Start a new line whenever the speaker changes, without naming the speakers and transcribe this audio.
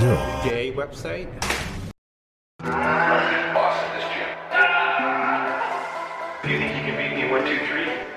do.
Gay website.
Boss at this gym. Do you think you can beat me 1, 2, 3?